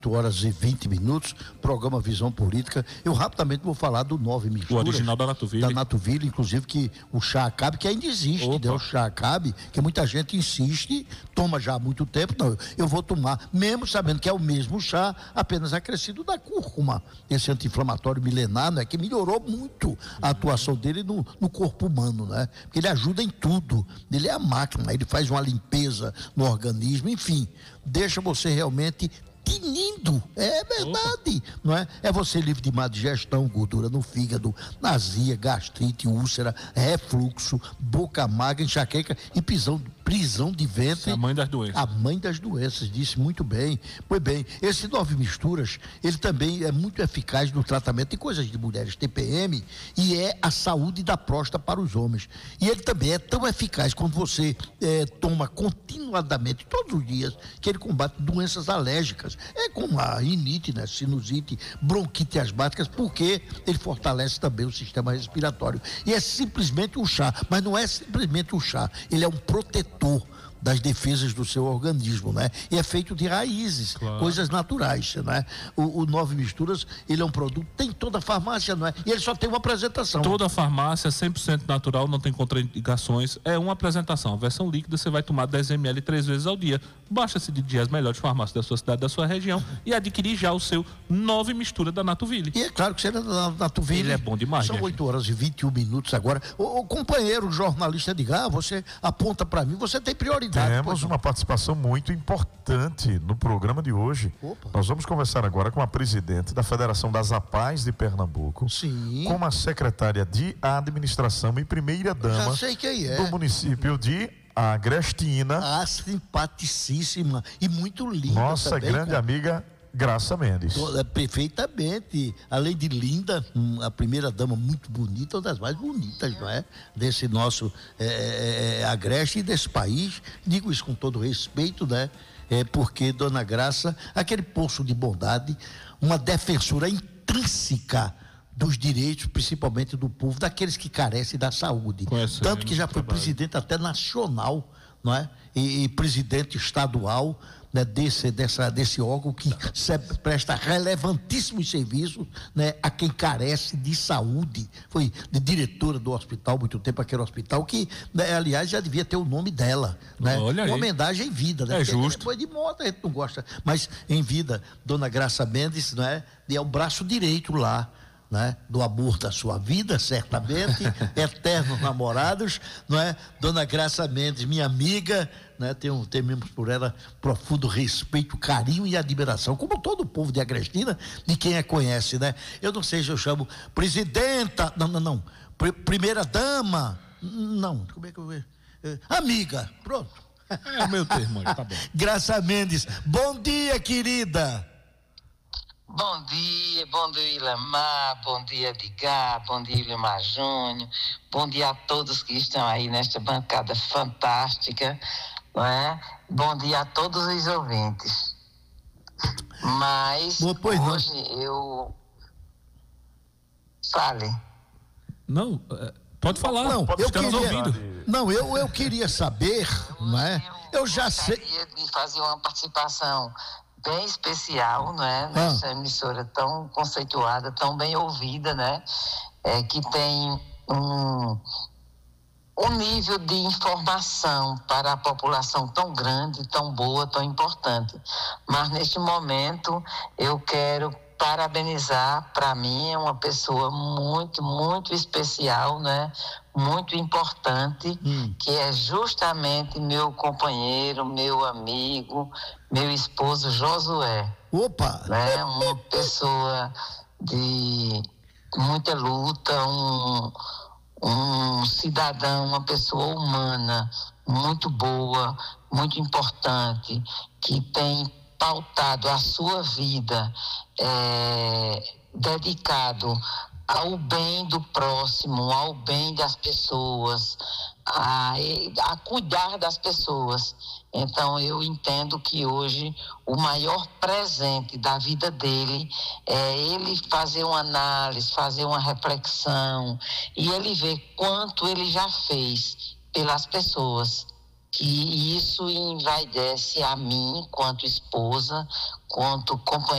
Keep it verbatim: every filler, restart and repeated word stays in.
horas e vinte minutos, programa Visão Política. Eu rapidamente vou falar do Nove Misturas. O original da Natuville. Da Natuville, inclusive, que o chá Acabe, que ainda existe, né? O chá Acabe, que muita gente insiste, toma já há muito tempo. Não, eu vou tomar, mesmo sabendo que é o mesmo chá, apenas acrescido da cúrcuma, esse anti-inflamatório milenar, né? Que melhorou muito a atuação dele no, no corpo humano, né? Porque ele ajuda em tudo, ele é a máquina, ele faz uma limpeza no organismo, enfim, deixa você realmente tinindo, é verdade, Opa. não é? É você livre de má digestão, gordura no fígado, azia, gastrite, úlcera, refluxo, boca amarga, enxaqueca e prisão, prisão de ventre. A mãe das doenças. A mãe das doenças, disse muito bem. Pois bem, esse Nove Misturas, ele também é muito eficaz no tratamento de coisas de mulheres, T P M, e é a saúde da próstata para os homens. E ele também é tão eficaz quando você é, toma continuadamente, todos os dias, que ele combate doenças alérgicas. É como a rinite, né? Sinusite, bronquite asmáticas, porque ele fortalece também o sistema respiratório. E é simplesmente um chá, mas não é simplesmente um chá, ele é um protetor das defesas do seu organismo, né? E é feito de raízes, claro. Coisas naturais, né? O, o Nove Misturas, ele é um produto, tem toda a farmácia, não é? E ele só tem uma apresentação. Toda a farmácia, cem por cento natural, não tem contraindicações, é uma apresentação. A versão líquida você vai tomar dez mililitros três vezes ao dia. Basta-se de as melhores farmácias da sua cidade, da sua região e adquirir já o seu Nove Mistura da Natuville. E é claro que você é da Natuville. Ele é bom demais. São oito horas e vinte e um minutos agora. O, o companheiro jornalista diga, ah, você aponta para mim, você tem prioridade. Temos uma participação muito importante no programa de hoje. Opa. Nós vamos conversar agora com a presidente da Federação das APAES de Pernambuco. Sim. Com a secretária de Administração e primeira-dama é. do município de Agrestina. Ah, simpaticíssima e muito linda. Nossa também, grande com... amiga Graça Mendes. Perfeitamente. Além de linda, a primeira dama muito bonita, uma das mais bonitas, não é? Desse nosso é, é, Agreste e desse país. Digo isso com todo respeito, né? É porque Dona Graça, aquele poço de bondade, uma defensora intrínseca dos direitos, principalmente do povo, daqueles que carecem da saúde. Conhece, Tanto que já foi trabalho. presidente até nacional, não é? E, e presidente estadual, né, desse, dessa, desse órgão que se, presta relevantíssimos serviços, né, a quem carece de saúde. Foi de diretora do hospital, muito tempo aquele hospital, que, né, aliás, já devia ter o nome dela, né? Olha aí. Uma homenagem em vida, né? É Porque justo. depois de morte a gente não gosta, mas em vida, Dona Graça Mendes, né, é o braço direito lá, né, do amor da sua vida, certamente, eternos namorados, não é? Dona Graça Mendes, minha amiga, né, tenho, tememos por ela profundo respeito, carinho e admiração, como todo o povo de Agrestina, de quem a conhece, né? Eu não sei se eu chamo presidenta, não, não, não, Pr- primeira dama, não, como é que eu vou? É, amiga, pronto. É o meu termo, tá bom. Graça Mendes, bom dia, querida. Bom dia, bom dia Ilamar, bom dia Edgar, bom dia Ilamar Júnior, bom dia a todos que estão aí nesta bancada fantástica, não é? Bom dia a todos os ouvintes. Mas Boa, pois não. hoje eu... Fale. Não, pode falar, não, pode eu estar nos queria, ouvindo. Não, eu, eu queria saber, não é? Eu já sei... Eu gostaria de fazer uma participação bem especial, né, nessa ah. emissora tão conceituada, tão bem ouvida, né, é, que tem um, um nível de informação para a população tão grande, tão boa, tão importante. Mas neste momento eu quero parabenizar, para mim é uma pessoa muito, muito especial, né? Muito importante, hum. que é justamente meu companheiro, meu amigo, meu esposo Josué. Opa! Né? Uma pessoa de muita luta, um, um cidadão, uma pessoa humana, muito boa, muito importante, que tem pautado a sua vida, é, dedicado ao bem do próximo, ao bem das pessoas, a, a cuidar das pessoas. Então eu entendo que hoje o maior presente da vida dele é ele fazer uma análise, fazer uma reflexão e ele ver quanto ele já fez pelas pessoas. Que isso envaidece a mim, enquanto esposa, quanto companheiro